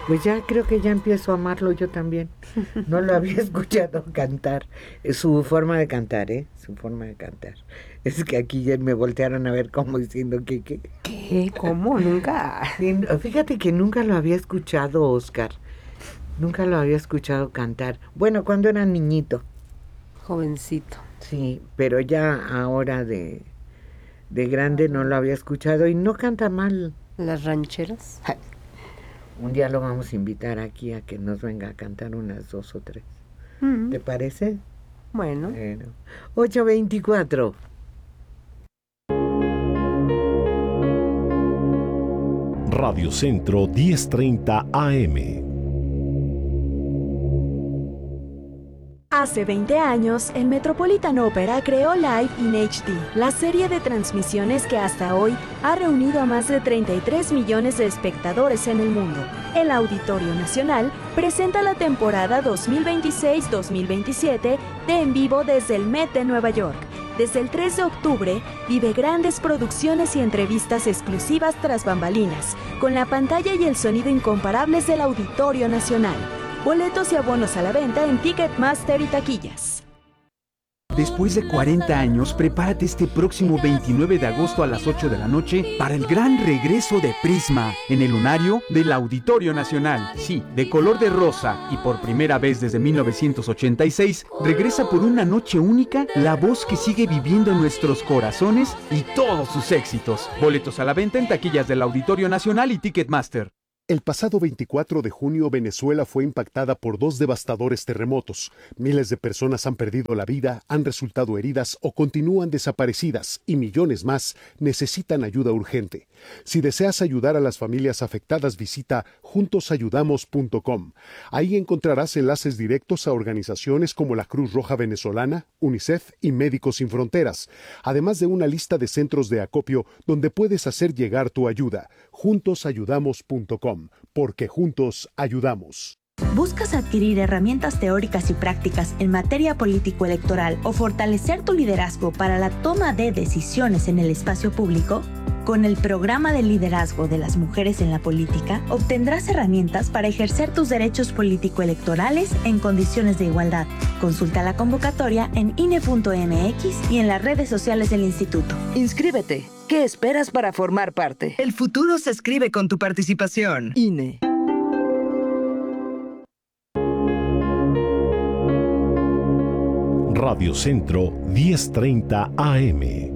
Pues ya creo que ya empiezo a amarlo yo también. No lo había escuchado cantar. Es su forma de cantar, ¿eh? Su forma de cantar. Es que aquí ya me voltearon a ver como diciendo que... ¿Qué? ¿Cómo? Nunca. Sí, fíjate que nunca lo había escuchado, Oscar. Nunca lo había escuchado cantar. Bueno, cuando era niñito. Jovencito. Sí, pero ya ahora de grande no lo había escuchado y no canta mal. ¿Las rancheras? Un día lo vamos a invitar aquí a que nos venga a cantar unas 2 o 3. ¿Te parece? Bueno. 8:24. Radio Centro 10:30 AM. Hace 20 años, el Metropolitan Opera creó Live in HD, la serie de transmisiones que hasta hoy ha reunido a más de 33 millones de espectadores en el mundo. El Auditorio Nacional presenta la temporada 2026-2027 de En Vivo desde el Met de Nueva York. Desde el 3 de octubre, vive grandes producciones y entrevistas exclusivas tras bambalinas, con la pantalla y el sonido incomparables del Auditorio Nacional. Boletos y abonos a la venta en Ticketmaster y taquillas. Después de 40 años, prepárate este próximo 29 de agosto a las 8 de la noche para el gran regreso de Prisma en el lunario del Auditorio Nacional. Sí, de color de rosa y por primera vez desde 1986, regresa por una noche única la voz que sigue viviendo en nuestros corazones y todos sus éxitos. Boletos a la venta en taquillas del Auditorio Nacional y Ticketmaster. El pasado 24 de junio, Venezuela fue impactada por 2 devastadores terremotos. Miles de personas han perdido la vida, han resultado heridas o continúan desaparecidas y millones más necesitan ayuda urgente. Si deseas ayudar a las familias afectadas, visita juntosayudamos.com. Ahí encontrarás enlaces directos a organizaciones como la Cruz Roja Venezolana, UNICEF y Médicos Sin Fronteras, además de una lista de centros de acopio donde puedes hacer llegar tu ayuda. juntosayudamos.com. Porque juntos ayudamos. ¿Buscas adquirir herramientas teóricas y prácticas en materia político-electoral o fortalecer tu liderazgo para la toma de decisiones en el espacio público? Con el programa de liderazgo de las mujeres en la política, obtendrás herramientas para ejercer tus derechos político-electorales en condiciones de igualdad. Consulta la convocatoria en INE.mx y en las redes sociales del instituto. Inscríbete. ¿Qué esperas para formar parte? El futuro se escribe con tu participación. INE. Radio Centro 10:30 AM.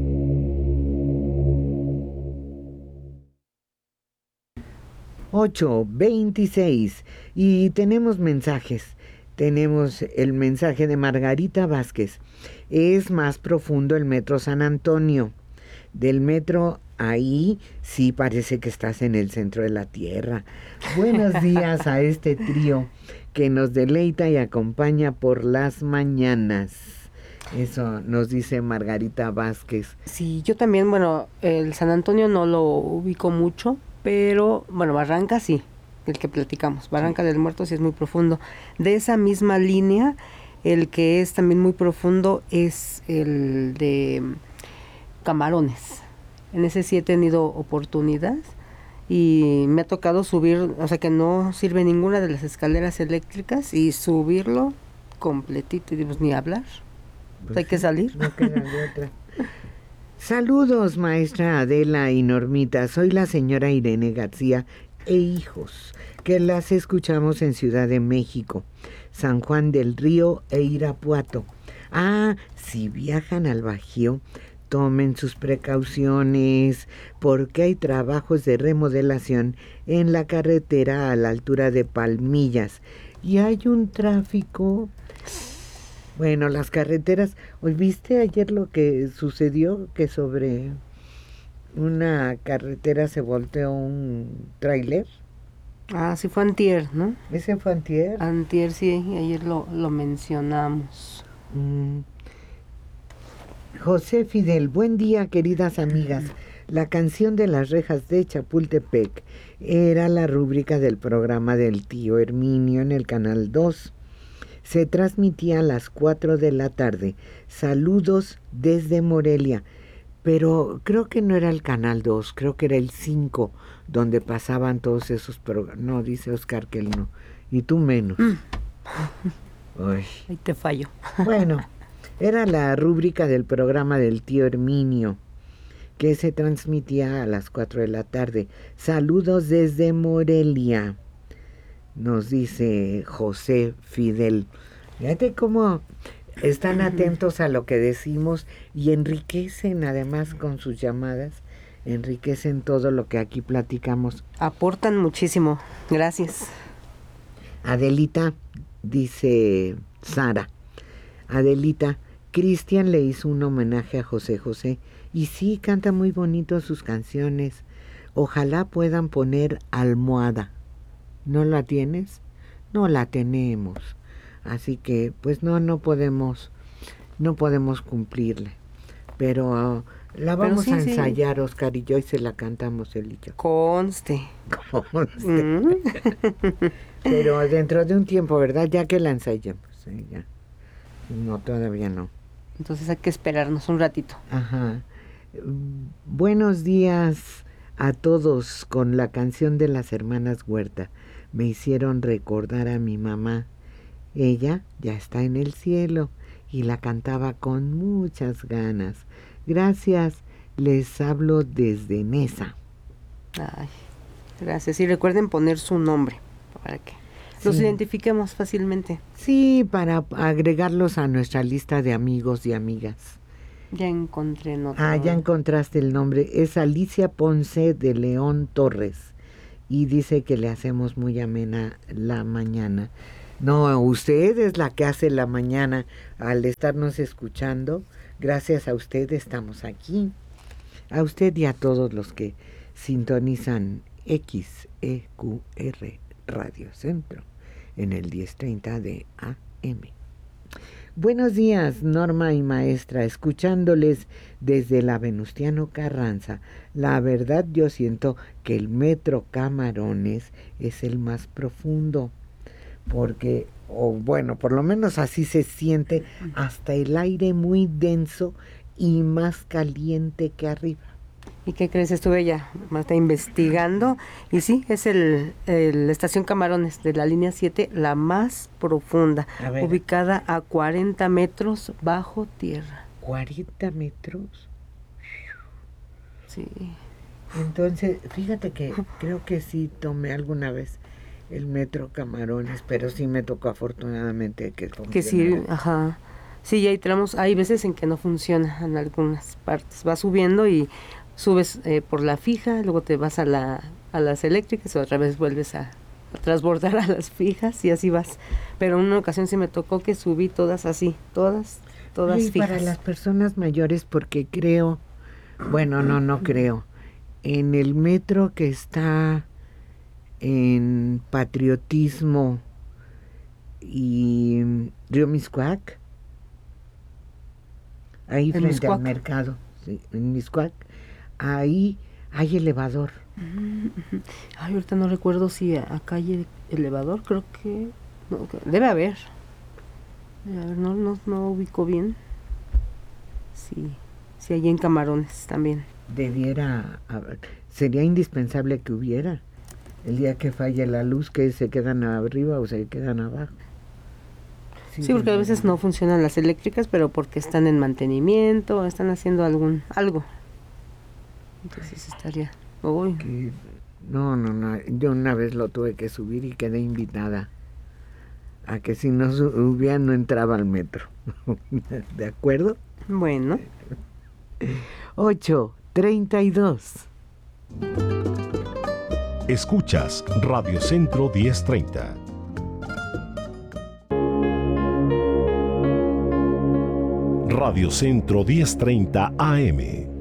(8:26) y tenemos mensajes. Tenemos el mensaje de Margarita Vázquez. Es más profundo el Metro San Antonio. Del metro ahí sí parece que estás en el centro de la tierra. Buenos días a este trío que nos deleita y acompaña por las mañanas. Eso nos dice Margarita Vázquez. Sí, yo también, bueno, el San Antonio no lo ubico mucho, pero bueno, Barranca sí, el que platicamos. Barranca del Muerto sí es muy profundo. De esa misma línea, el que es también muy profundo es el de Camarones. En ese sí he tenido oportunidad y me ha tocado subir, o sea que no sirve ninguna de las escaleras eléctricas y subirlo completito, y pues ni hablar. Pues hay que salir. No queda de otra. Saludos, maestra Adela y Normita. Soy la señora Irene García e hijos, que las escuchamos en Ciudad de México, San Juan del Río e Irapuato. Si viajan al Bajío, tomen sus precauciones porque hay trabajos de remodelación en la carretera a la altura de Palmillas y hay un tráfico. Bueno, las carreteras. ¿Viste ayer lo que sucedió? Que sobre una carretera se volteó un tráiler. Sí fue antier, ¿no? ¿Ese fue antier? Antier, sí, ayer lo mencionamos. José Fidel, buen día, queridas amigas. La canción de las rejas de Chapultepec era la rúbrica del programa del tío Herminio en el Canal 2. Se transmitía a las 4 de la tarde. Saludos desde Morelia. Pero creo que no era el Canal 2, creo que era el 5. donde pasaban todos esos programas. No, dice Oscar que él no. Y tú menos. Uy. Ahí te fallo. Bueno, era la rúbrica del programa del tío Herminio, que se transmitía a las 4 de la tarde. Saludos desde Morelia, nos dice José Fidel. Fíjate cómo están atentos a lo que decimos y enriquecen además con sus llamadas, enriquecen todo lo que aquí platicamos. Aportan muchísimo, gracias. Adelita, dice Sara, Adelita, Cristian le hizo un homenaje a José José y sí, canta muy bonito sus canciones. Ojalá puedan poner Almohada. ¿No la tienes? No la tenemos. Así que, pues no podemos cumplirle. Pero la vamos a ensayar, sí. Oscar y yo, y se la cantamos él y yo. Conste. Pero dentro de un tiempo, ¿verdad? Ya que la ensayemos. Ya. No, todavía no. Entonces hay que esperarnos un ratito. Ajá. Buenos días a todos. Con la canción de las hermanas Huerta me hicieron recordar a mi mamá. Ella ya está en el cielo y la cantaba con muchas ganas. Gracias, les hablo desde Nesa. Ay, gracias. Y recuerden poner su nombre para que los identifiquemos fácilmente. Sí, para agregarlos a nuestra lista de amigos y amigas. Ya encontré nota. Ah, ya encontraste el nombre. Es Alicia Ponce de León Torres. Y dice que le hacemos muy amena la mañana. No, usted es la que hace la mañana al estarnos escuchando. Gracias a usted estamos aquí. A usted y a todos los que sintonizan XEQR Radio Centro en el 1030 de AM. Buenos días, Norma y maestra, escuchándoles desde la Venustiano Carranza. La verdad, yo siento que el metro Camarones es el más profundo, porque, bueno, por lo menos así se siente, hasta el aire muy denso y más caliente que arriba. ¿Y qué crees? Estuve ya, Marta, investigando, y sí, es el Estación Camarones de la línea 7, la más profunda, ubicada a 40 metros bajo tierra. ¿40 metros? Sí. Entonces, fíjate que creo que sí tomé alguna vez el metro Camarones, pero sí me tocó afortunadamente que funcionó. Que sí, ajá. Sí, hay tramos, hay veces en que no funciona en algunas partes. Va subiendo y subes por la fija, luego te vas a las eléctricas, otra vez vuelves a transbordar a las fijas y así vas. Pero en una ocasión sí me tocó que subí todas así, todas y fijas. Para las personas mayores, porque creo, bueno, no creo, en el metro que está en Patriotismo y Río Mixcoac, ahí frente al mercado, sí, en Mixcoac, ahí hay elevador. Ay, ahorita no recuerdo si acá hay elevador, creo que no, debe haber. No ubico bien. Sí hay en Camarones también. Debiera haber, sería indispensable que hubiera. El día que falle la luz, que se quedan arriba o se quedan abajo. Sí, porque a veces no funcionan las eléctricas, pero porque están en mantenimiento, están haciendo algo. Entonces estaría... No, yo una vez lo tuve que subir y quedé invitada a que si no subía no entraba al metro. ¿De acuerdo? Bueno. 8:32. Escuchas Radio Centro 1030. Radio Centro 1030 AM.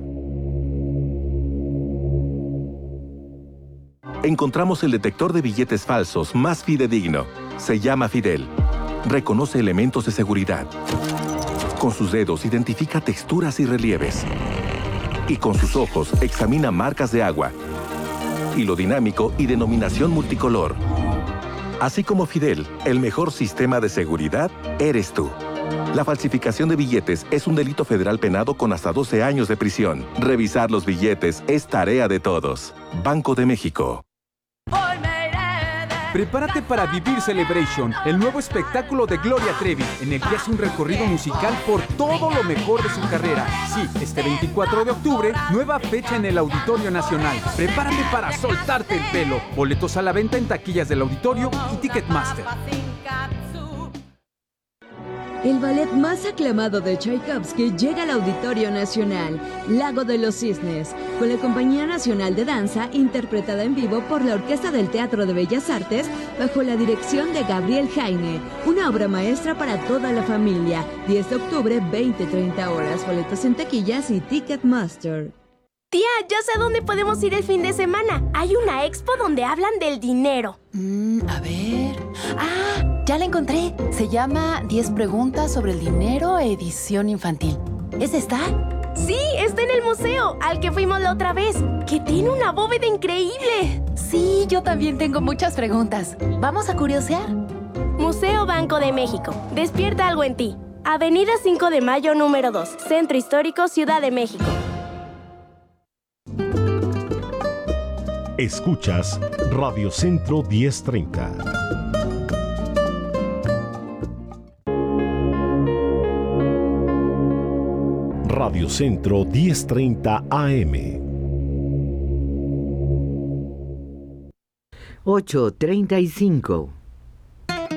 Encontramos el detector de billetes falsos más fidedigno. Se llama Fidel. Reconoce elementos de seguridad. Con sus dedos identifica texturas y relieves. Y con sus ojos examina marcas de agua, hilo dinámico y denominación multicolor. Así como Fidel, el mejor sistema de seguridad eres tú. La falsificación de billetes es un delito federal penado con hasta 12 años de prisión. Revisar los billetes es tarea de todos. Banco de México. Prepárate para Vivir Celebration, el nuevo espectáculo de Gloria Trevi, en el que hace un recorrido musical por todo lo mejor de su carrera. Sí, este 24 de octubre, nueva fecha en el Auditorio Nacional. Prepárate para soltarte el pelo. Boletos a la venta en taquillas del Auditorio y Ticketmaster. El ballet más aclamado de Tchaikovsky llega al Auditorio Nacional, Lago de los Cisnes, con la Compañía Nacional de Danza, interpretada en vivo por la Orquesta del Teatro de Bellas Artes, bajo la dirección de Gabriel Jaime. Una obra maestra para toda la familia. 10 de octubre, 20-30 horas. Boletos en taquillas y Ticketmaster. Tía, ya sé a dónde podemos ir el fin de semana. Hay una expo donde hablan del dinero. A ver... ¡Ah! Ya la encontré. Se llama 10 preguntas sobre el dinero, edición infantil. ¿Es esta? Sí, está en el museo, al que fuimos la otra vez, que tiene una bóveda increíble. Sí, yo también tengo muchas preguntas. ¿Vamos a curiosear? Museo Banco de México. Despierta algo en ti. Avenida 5 de Mayo, número 2. Centro Histórico, Ciudad de México. Escuchas Radio Centro 1030. Radio Centro 1030 AM. 8:35.